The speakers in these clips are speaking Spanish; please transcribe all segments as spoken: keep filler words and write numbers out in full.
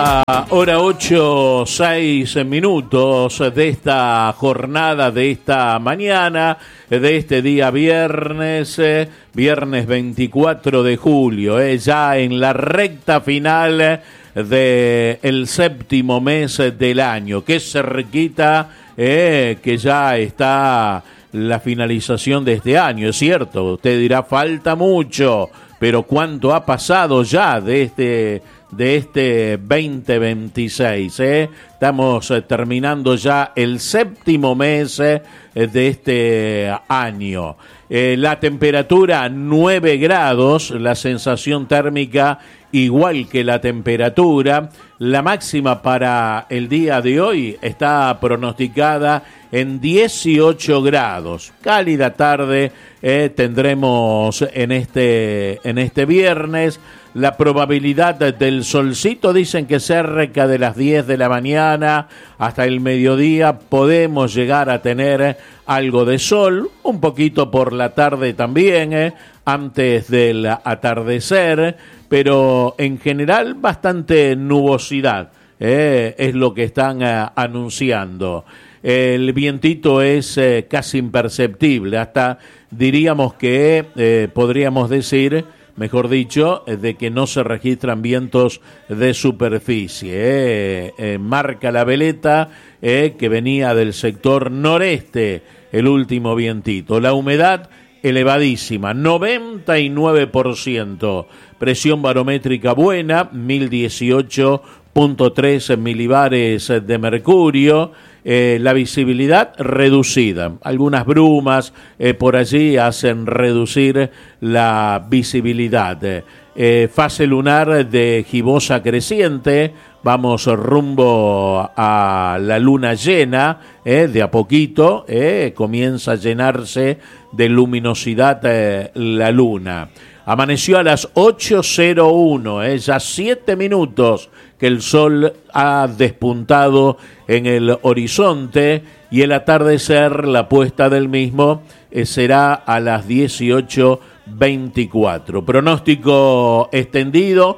Hora ocho, seis minutos de esta jornada, de esta mañana, de este día viernes, eh, viernes veinticuatro de julio, eh, ya en la recta final del séptimo mes del año. Qué cerquita eh, que ya está la finalización de este año, es cierto. Usted dirá, falta mucho, pero ¿cuánto ha pasado ya de este... de este veinte veintiséis, ¿eh? Estamos eh, terminando ya el séptimo mes eh, de este año. Eh, la temperatura nueve grados, la sensación térmica igual que la temperatura. La máxima para el día de hoy está pronosticada en dieciocho grados. Cálida tarde eh, tendremos en este, en este viernes. La probabilidad del solcito, dicen que cerca de las diez de la mañana hasta el mediodía podemos llegar a tener algo de sol, un poquito por la tarde también, eh, antes del atardecer, pero en general bastante nubosidad, eh, es lo que están eh, anunciando. El vientito es eh, casi imperceptible, hasta diríamos que eh, podríamos decir... mejor dicho, de que no se registran vientos de superficie. Eh, eh, marca la veleta eh, que venía del sector noreste, el último vientito. La humedad elevadísima, noventa y nueve por ciento. Presión barométrica buena, mil dieciocho punto tres milibares de mercurio. Eh, la visibilidad reducida, algunas brumas eh, por allí hacen reducir la visibilidad. Eh, fase lunar de gibosa creciente, vamos rumbo a la luna llena, eh, de a poquito eh, comienza a llenarse de luminosidad eh, la luna. Amaneció a las ocho cero uno, eh, ya siete minutos que el sol ha despuntado en el horizonte y el atardecer, la puesta del mismo, eh, será a las dieciocho veinticuatro. Pronóstico extendido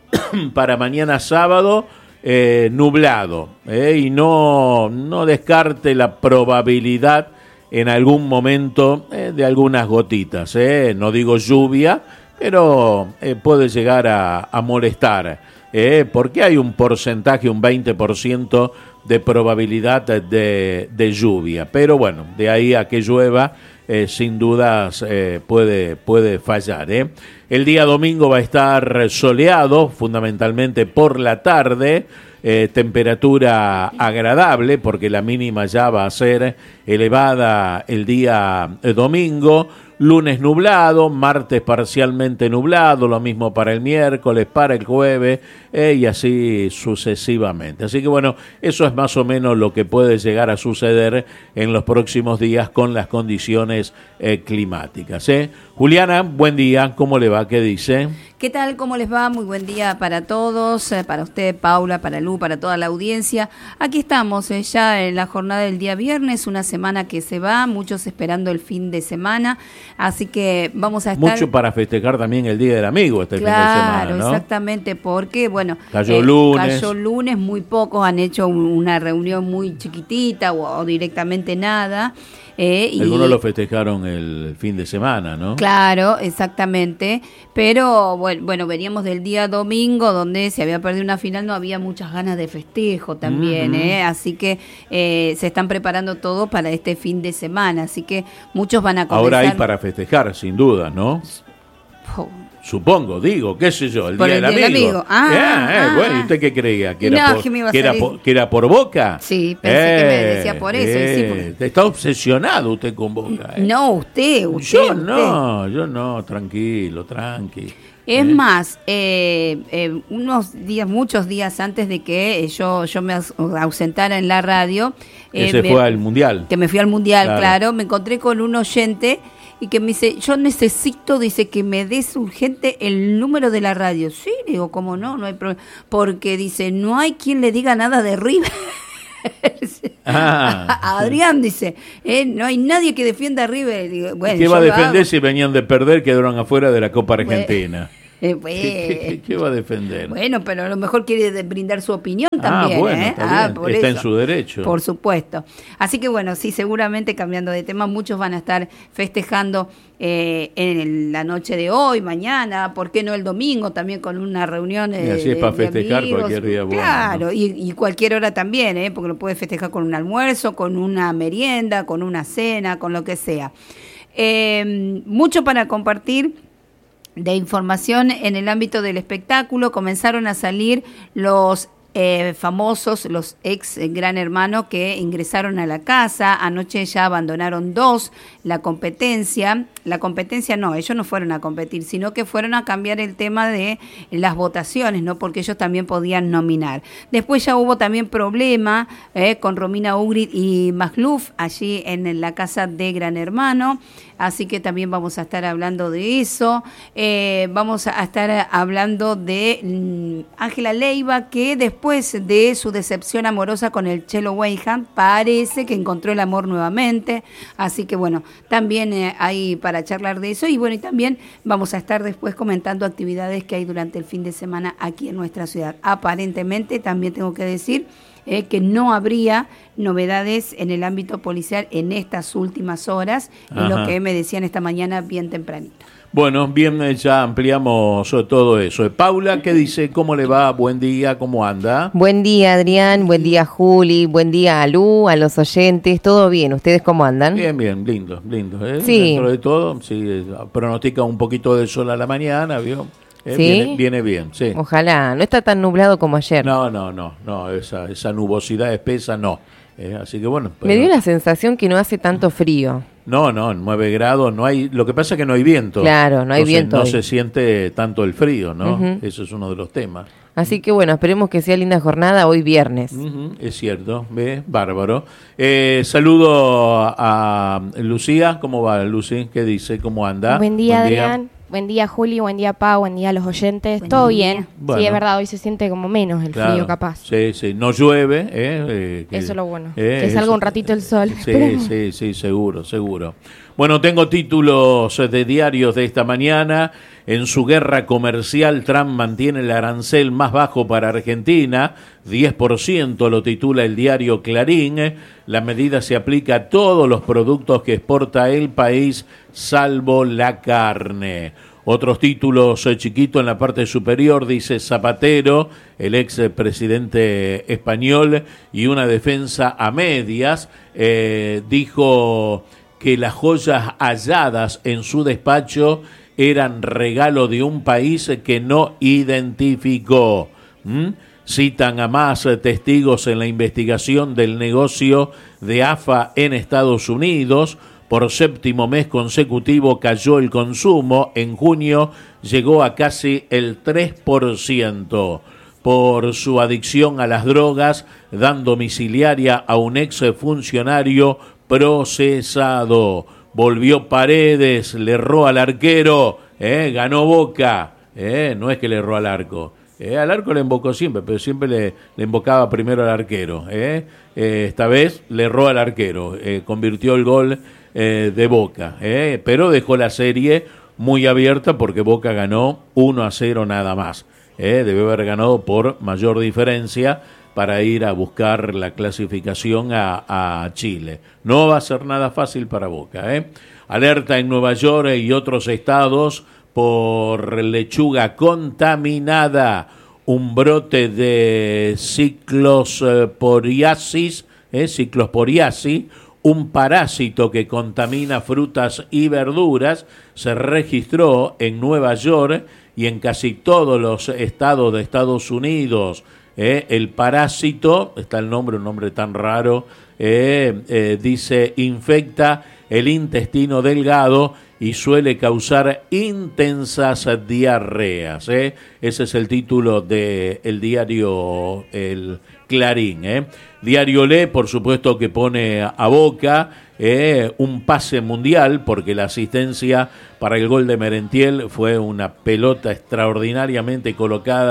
para mañana sábado, eh, nublado, eh, y no, no descarte la probabilidad en algún momento eh, de algunas gotitas, eh, no digo lluvia, pero eh, puede llegar a, a molestar. Eh, porque hay un porcentaje, un veinte por ciento de probabilidad de, de lluvia. Pero bueno, de ahí a que llueva, eh, sin dudas eh, puede, puede fallar. Eh. El día domingo va a estar soleado, fundamentalmente por la tarde, eh, temperatura agradable, porque la mínima ya va a ser elevada el día eh, domingo. Lunes nublado, martes parcialmente nublado, lo mismo para el miércoles, para el jueves, eh, y así sucesivamente. Así que bueno, eso es más o menos lo que puede llegar a suceder en los próximos días con las condiciones eh, climáticas. ¿eh? Juliana, buen día, ¿cómo le va? ¿Qué dice? ¿Qué tal? ¿Cómo les va? Muy buen día para todos, eh, para usted, Paula, para Lu, para toda la audiencia. Aquí estamos eh, ya en la jornada del día viernes, una semana que se va, muchos esperando el fin de semana, así que vamos a estar... Mucho para festejar también el Día del Amigo este claro, fin de semana, ¿no? Claro, exactamente, porque, bueno... Cayó eh, lunes. Cayó lunes, muy pocos han hecho un, una reunión muy chiquitita o, o directamente nada. Eh, y, Algunos lo festejaron el fin de semana, ¿no? Claro, exactamente, pero bueno, bueno, veníamos del día domingo donde se había perdido una final, no había muchas ganas de festejo también, uh-huh. eh, así que eh, se están preparando todos para este fin de semana, así que muchos van a comenzar. Ahora hay para festejar, sin duda, ¿no? Oh. Supongo, digo, qué sé yo, el por Día el del día Amigo. Del amigo. Ah, eh, ah, eh, bueno, ¿y usted qué creía? ¿Que era, no, por, que, me iba a que, era por, ¿Que era por Boca? Sí, pensé eh, que me decía por eso. Eh, sí, porque... Está obsesionado usted con Boca. Eh. No, usted, usted. Yo usted. no, yo no, tranquilo, tranqui. Es ¿Eh? más, eh, eh, unos días, muchos días antes de que yo, yo me ausentara en la radio. Eh, Ese me, fue al Mundial. Que me fui al Mundial, claro. claro. Me encontré con un oyente y que me dice, yo necesito, dice, que me des urgente el número de la radio. Sí, digo, ¿cómo no? No hay problema. Porque dice, no hay quien le diga nada de River. Ah. A Adrián dice, eh, no hay nadie que defienda a River. Digo, bueno, ¿qué va a defender hago. si venían de perder, quedaron afuera de la Copa Argentina? Eh, pues, ¿Qué, qué, qué va a defender? Bueno, pero a lo mejor quiere brindar su opinión también. Ah, bueno, ¿eh? está, ah, bien. por Está eso. en su derecho. Por supuesto. Así que bueno, sí, seguramente cambiando de tema, muchos van a estar festejando eh, en la noche de hoy, mañana, ¿por qué no el domingo? También con una reunión. Eh, y así es para festejar amigos. cualquier día bueno. Claro, ¿no? y, y cualquier hora también, ¿eh? Porque lo puede festejar con un almuerzo, con una merienda, con una cena, con lo que sea. Eh, mucho para compartir de información en el ámbito del espectáculo. Comenzaron a salir los eh, famosos, los ex Gran Hermano que ingresaron a la casa. Anoche ya abandonaron dos la competencia. La competencia no, ellos no fueron a competir, sino que fueron a cambiar el tema de las votaciones, ¿no? Porque ellos también podían nominar. Después ya hubo también problema eh, con Romina Ugrit y Magluf allí en la casa de Gran Hermano. Así que también vamos a estar hablando de eso. Eh, vamos a estar hablando de Ángela mm, Leiva, que después de su decepción amorosa con el Chelo Weyhan, parece que encontró el amor nuevamente. Así que bueno, también eh, hay para charlar de eso. Y bueno, y también vamos a estar después comentando actividades que hay durante el fin de semana aquí en nuestra ciudad. Aparentemente, también tengo que decir Eh, que no habría novedades en el ámbito policial en estas últimas horas, en lo que me decían esta mañana bien tempranito. Bueno, bien, ya ampliamos todo eso. Paula, ¿qué dice? ¿Cómo le va? Buen día, ¿cómo anda? Buen día, Adrián, buen día, Juli, buen día a Lu, a los oyentes, ¿todo bien? ¿Ustedes cómo andan? Bien, bien, lindo, lindo. ¿eh? Sí. Dentro de todo, sí, pronostica un poquito de sol a la mañana, ¿vio? Eh, ¿Sí? Viene, viene bien, sí. Ojalá, no está tan nublado como ayer. No, no, no, no, esa, esa nubosidad espesa no. Eh, así que bueno. Me dio la sensación que no hace tanto frío. No, no, nueve grados, no hay, lo que pasa es que no hay viento. Claro, no hay Entonces, viento no hoy. se siente tanto el frío, ¿no? Uh-huh. Eso es uno de los temas. Así que bueno, esperemos que sea linda jornada hoy viernes. Uh-huh, es cierto, ¿ve? Bárbaro. Eh, saludo a, a Lucía, ¿cómo va Lucy? ¿Qué dice? ¿Cómo anda? Buen día, Buen día. Adrián. Buen día, Juli. Buen día, Pau. Buen día a los oyentes. Buen Todo día. bien. Bueno. Sí, es verdad, hoy se siente como menos el Claro. frío, capaz. Sí, sí, no llueve. Eh, eh, que, Eso es lo bueno. eh, que salga eso, un ratito el sol. Sí, Esperemos. sí, sí, seguro, seguro. Bueno, tengo títulos de diarios de esta mañana. En su guerra comercial, Trump mantiene el arancel más bajo para Argentina, diez por ciento, lo titula el diario Clarín. La medida se aplica a todos los productos que exporta el país, salvo la carne. Otros títulos eh, chiquito en la parte superior, dice Zapatero, el ex presidente español, y una defensa a medias, eh, dijo que las joyas halladas en su despacho eran regalo de un país que no identificó. ¿Mm? Citan a más testigos en la investigación del negocio de A F A en Estados Unidos. Por séptimo mes consecutivo cayó el consumo. En junio llegó a casi el tres por ciento. Por su adicción a las drogas, dan domiciliaria a un ex funcionario procesado. Volvió Paredes, le erró al arquero, eh, ganó Boca. Eh, no es que le erró al arco. Eh, al arco le embocó siempre, pero siempre le, le embocaba primero al arquero. Eh. Eh, esta vez le erró al arquero, eh, convirtió el gol eh, de Boca, eh, pero dejó la serie muy abierta porque Boca ganó uno a cero nada más. Eh, debe haber ganado por mayor diferencia para ir a buscar la clasificación a, a Chile. No va a ser nada fácil para Boca. Eh. Alerta en Nueva York y otros estados por lechuga contaminada, un brote de ciclosporiasis, eh, ciclosporiasis, un parásito que contamina frutas y verduras, se registró en Nueva York y en casi todos los estados de Estados Unidos. Eh, el parásito, está el nombre, un nombre tan raro, eh, eh, dice, infecta el intestino delgado y suele causar intensas diarreas. ¿eh? Ese es el título del diario El Clarín. ¿eh? Diario Le, por supuesto que pone a Boca eh, un pase mundial, porque la asistencia para el gol de Merentiel fue una pelota extraordinariamente colocada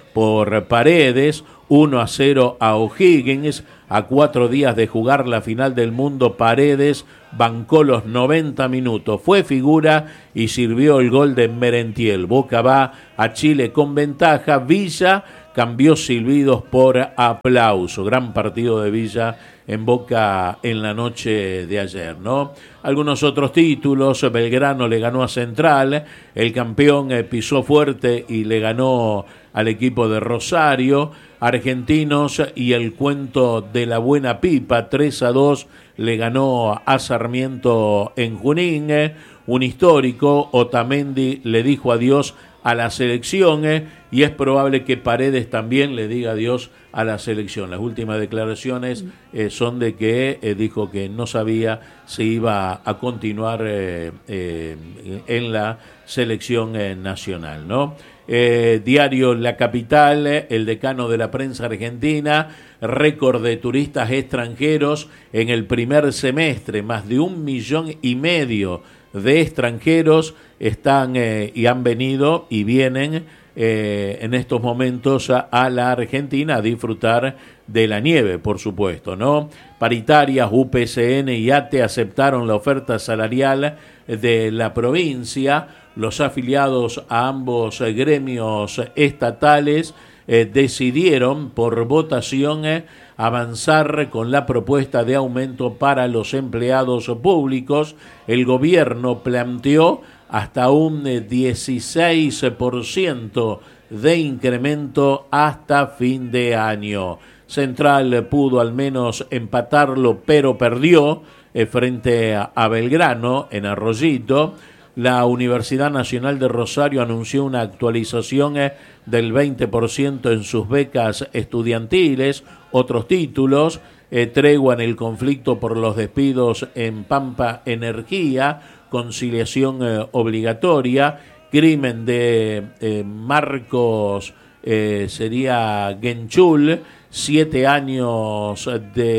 por Paredes, uno a cero a O'Higgins. A cuatro días de jugar la final del mundo, Paredes bancó los noventa minutos, fue figura y sirvió el gol de Merentiel. Boca va a Chile con ventaja, Villa cambió silbidos por aplauso. Gran partido de Villa en Boca en la noche de ayer, ¿no? Algunos otros títulos: Belgrano le ganó a Central, el campeón eh, pisó fuerte y le ganó al equipo de Rosario. Argentinos y el cuento de la buena pipa, tres a dos le ganó a Sarmiento en Junín. Un histórico, Otamendi le dijo adiós a la selección eh, y es probable que Paredes también le diga adiós a la selección. Las últimas declaraciones eh, son de que eh, dijo que no sabía si iba a continuar eh, eh, en la selección eh, nacional, ¿no? Eh, diario La Capital, eh, el decano de la prensa argentina, récord de turistas extranjeros en el primer semestre, más de un millón y medio de extranjeros están eh, y han venido y vienen eh, en estos momentos a, a la Argentina a disfrutar de la nieve, por supuesto, ¿no? Paritarias, U P C N y A T E aceptaron la oferta salarial de la provincia. Los afiliados a ambos eh, gremios estatales eh, decidieron por votación eh, avanzar con la propuesta de aumento para los empleados públicos. El gobierno planteó hasta un dieciséis por ciento de incremento hasta fin de año. Central pudo al menos empatarlo, pero perdió eh, frente a, a Belgrano en Arroyito. La Universidad Nacional de Rosario anunció una actualización eh, del veinte por ciento en sus becas estudiantiles. Otros títulos: eh, tregua en el conflicto por los despidos en Pampa Energía, conciliación eh, obligatoria, crimen de eh, Marcos, eh, sería Genchul, siete años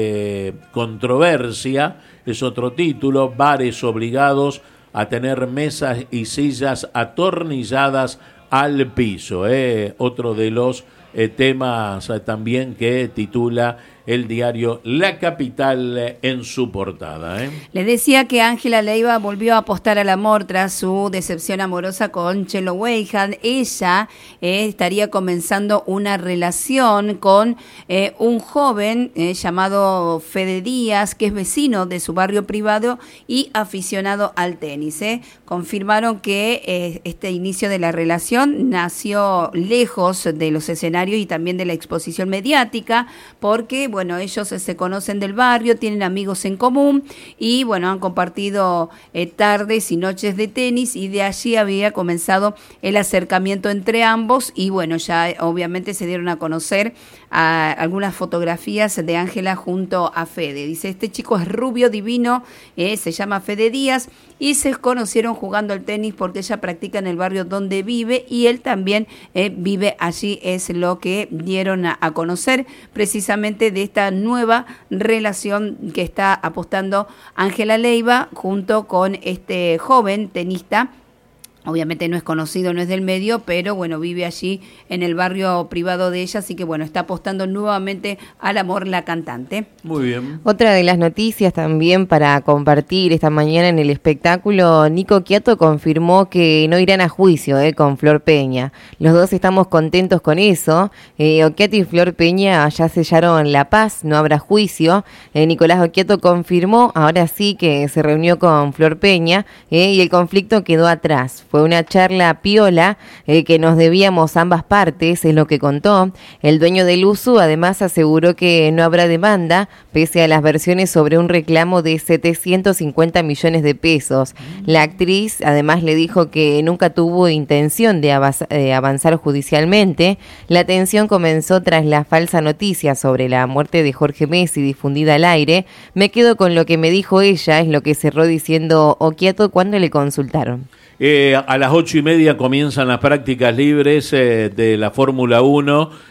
de controversia, es otro título. Bares obligados a tener mesas y sillas atornilladas al piso, eh, otro de los eh, temas eh, también que titula el diario La Capital eh, en su portada. ¿eh? Le decía que Ángela Leiva volvió a apostar al amor tras su decepción amorosa con Chelo Weihan. Ella eh, estaría comenzando una relación con eh, un joven eh, llamado Fede Díaz, que es vecino de su barrio privado y aficionado al tenis. ¿eh? Confirmaron que eh, este inicio de la relación nació lejos de los escenarios y también de la exposición mediática, porque, bueno, Bueno, ellos se conocen del barrio, tienen amigos en común y, bueno, han compartido eh, tardes y noches de tenis, y de allí había comenzado el acercamiento entre ambos y, bueno, ya obviamente se dieron a conocer a algunas fotografías de Ángela junto a Fede. Dice, este chico es rubio, divino, eh, se llama Fede Díaz, y se conocieron jugando al tenis porque ella practica en el barrio donde vive y él también eh, vive allí. Es lo que dieron a, a conocer precisamente de esta nueva relación que está apostando Ángela Leiva junto con este joven tenista. Obviamente no es conocido, no es del medio, pero bueno, vive allí en el barrio privado de ella, así que bueno, está apostando nuevamente al amor la cantante. Muy bien. Otra de las noticias también para compartir esta mañana en el espectáculo: Nico Quiato confirmó que no irán a juicio eh, con Flor Peña. Los dos estamos contentos con eso. Eh, Occhiato y Flor Peña ya sellaron la paz, no habrá juicio. Eh, Nicolás Occhiato confirmó ahora sí que se reunió con Flor Peña eh, y el conflicto quedó atrás. Fue una charla piola eh, que nos debíamos ambas partes, es lo que contó. El dueño del U S U además aseguró que no habrá demanda, pese a las versiones sobre un reclamo de setecientos cincuenta millones de pesos. La actriz además le dijo que nunca tuvo intención de avanzar, eh, avanzar judicialmente. La tensión comenzó tras la falsa noticia sobre la muerte de Jorge Messi difundida al aire. Me quedo con lo que me dijo ella, es lo que cerró diciendo Occhiato cuando le consultaron. Eh, a las ocho y media comienzan las prácticas libres eh, de la Fórmula uno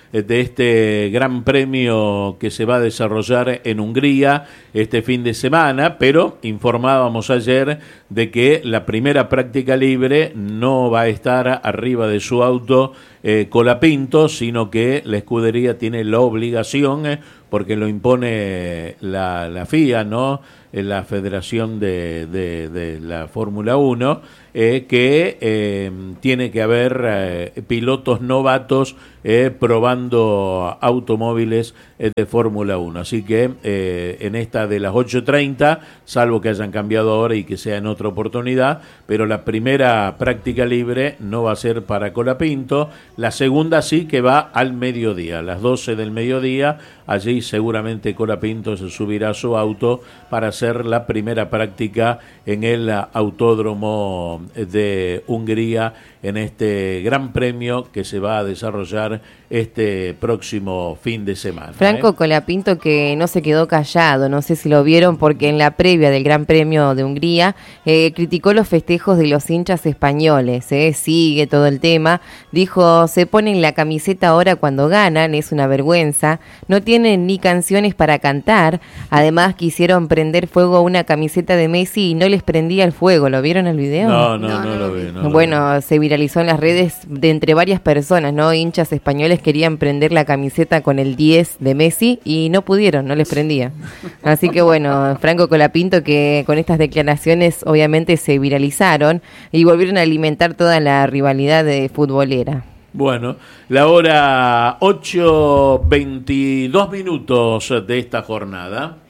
de este gran premio que se va a desarrollar en Hungría este fin de semana, pero informábamos ayer de que la primera práctica libre no va a estar arriba de su auto eh, Colapinto, sino que la escudería tiene la obligación, eh, porque lo impone la, la F I A, ¿no? La Federación de, de, de la Fórmula uno, eh, que eh, tiene que haber eh, pilotos novatos eh, probando automóviles eh, de Fórmula uno. Así que eh, en esta de las ocho treinta, salvo que hayan cambiado ahora y que sea en otra oportunidad, pero la primera práctica libre no va a ser para Colapinto, la segunda sí que va al mediodía, a las doce del mediodía. Allí seguramente Colapinto se subirá a su auto para hacer la primera práctica en el autódromo de Hungría en este gran premio que se va a desarrollar este próximo fin de semana. Franco ¿eh? Colapinto, que no se quedó callado, no sé si lo vieron, porque en la previa del Gran Premio de Hungría eh, criticó los festejos de los hinchas españoles, eh, sigue todo el tema, dijo, se ponen la camiseta ahora cuando ganan, es una vergüenza, no tienen ni canciones para cantar, además quisieron prender fuego a una camiseta de Messi y no les prendía el fuego, ¿lo vieron el video? No, no, no, no, no lo vi. No bueno, lo vi. Se viralizó en las redes de entre varias personas, ¿no? Hinchas españoles querían prender la camiseta con el diez de Messi y no pudieron, no les prendía. Así que bueno, Franco Colapinto, que con estas declaraciones obviamente se viralizaron y volvieron a alimentar toda la rivalidad de futbolera. Bueno, la hora ocho veintidós minutos de esta jornada.